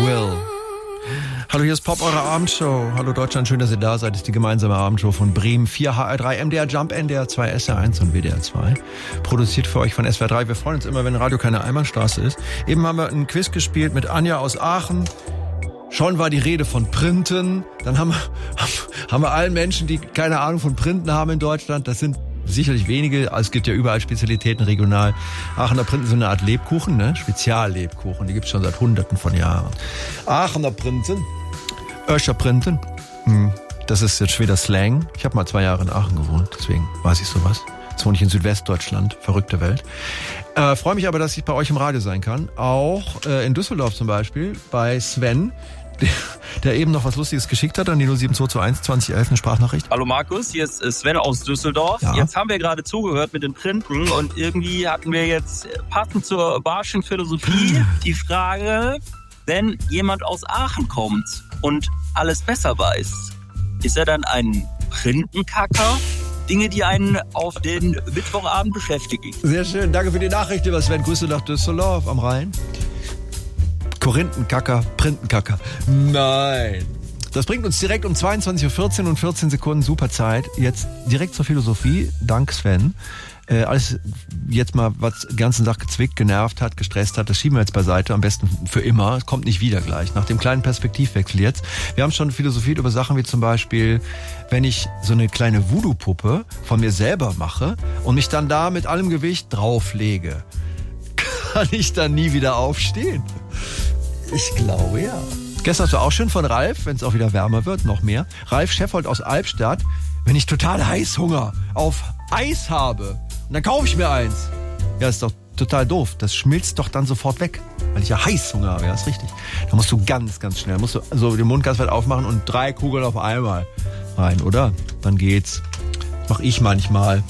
Will. Hallo, hier ist Pop, eure Abendshow. Hallo Deutschland, schön, dass ihr da seid. Das ist die gemeinsame Abendshow von Bremen 4, HR3, MDR Jump, NDR 2, SR1 und WDR 2. Produziert für euch von SWR 3. Wir freuen uns immer, wenn Radio keine Einbahnstraße ist. Eben haben wir einen Quiz gespielt mit Anja aus Aachen. Schon war die Rede von Printen. Dann haben wir allen Menschen, die keine Ahnung von Printen haben in Deutschland, das sind sicherlich wenige, es gibt ja überall Spezialitäten regional. Aachener Printen sind eine Art Lebkuchen, ne? Speziallebkuchen, die gibt's schon seit Hunderten von Jahren. Aachener Printen, Öscher Printen, das ist jetzt schon wieder Slang. Ich habe mal 2 Jahre in Aachen gewohnt, deswegen weiß ich sowas. Jetzt wohne ich in Südwestdeutschland, verrückte Welt. Freue mich aber, dass ich bei euch im Radio sein kann. Auch in Düsseldorf zum Beispiel, bei Sven, der eben noch was Lustiges geschickt hat an die 07221 2011 eine Sprachnachricht. Hallo Markus, hier ist Sven aus Düsseldorf. Ja. Jetzt haben wir gerade zugehört mit den Printen und irgendwie hatten wir jetzt passend zur Barschen Philosophie die Frage, wenn jemand aus Aachen kommt und alles besser weiß, ist er dann ein Printenkacker? Dinge, die einen auf den Mittwochabend beschäftigen. Sehr schön, danke für die Nachricht, lieber Sven. Grüße nach Düsseldorf am Rhein. Korinthenkacker, Printenkacker. Nein. Das bringt uns direkt um 22.14 Uhr und 14 Sekunden, super Zeit. Jetzt direkt zur Philosophie, dank Sven. Alles jetzt mal, was die ganze Sache gezwickt, genervt hat, gestresst hat, das schieben wir jetzt beiseite, am besten für immer. Es kommt nicht wieder gleich, nach dem kleinen Perspektivwechsel jetzt. Wir haben schon philosophiert über Sachen wie zum Beispiel, wenn ich so eine kleine Voodoo-Puppe von mir selber mache und mich dann da mit allem Gewicht drauflege, kann ich dann nie wieder aufstehen? Ich glaube, ja. Gestern hast du auch schön von Ralf, wenn es auch wieder wärmer wird, noch mehr. Ralf Scheffold aus Albstadt. Wenn ich total Heißhunger auf Eis habe, und dann kaufe ich mir eins. Ja, ist doch total doof. Das schmilzt doch dann sofort weg, weil ich ja Heißhunger habe. Ja, ist richtig. Da musst du ganz, ganz schnell, musst du so den Mund ganz weit aufmachen und 3 Kugeln auf einmal rein, oder? Dann geht's. Mach ich manchmal.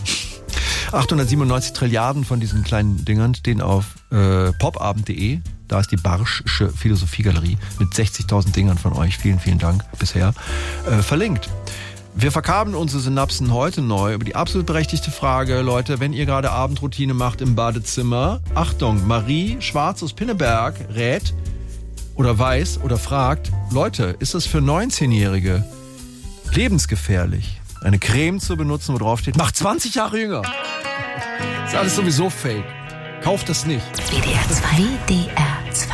897 Trilliarden von diesen kleinen Dingern stehen auf popabend.de. Da ist die Barsch'sche Philosophiegalerie mit 60.000 Dingern von euch. Vielen, vielen Dank bisher. Verlinkt. Wir verkabeln unsere Synapsen heute neu über die absolut berechtigte Frage, Leute, wenn ihr gerade Abendroutine macht im Badezimmer. Achtung, Marie Schwarz aus Pinneberg rät oder weiß oder fragt, Leute, ist es für 19-Jährige lebensgefährlich, eine Creme zu benutzen, wo drauf steht, macht 20 Jahre jünger? Ist alles sowieso fake. Kauft das nicht. WDR 2. WDR